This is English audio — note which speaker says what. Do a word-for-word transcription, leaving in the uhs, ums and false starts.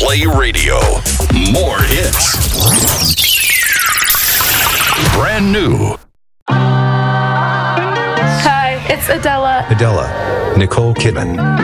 Speaker 1: Play Radio. More hits. Brand new.
Speaker 2: Hi, it's Adela.
Speaker 3: Adela, Nicole Kidman.